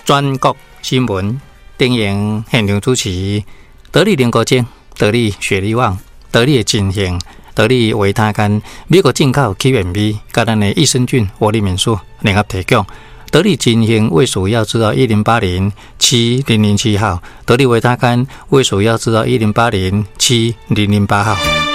全国新闻电影现场主持，得力联国精，得力雪力旺，得力的进行，得力维他干，美国进口 QMB， 甲咱的益生菌活力免素联合提供。得力进行卫署要知道10807007号，得力维他干卫署要知道10807008号。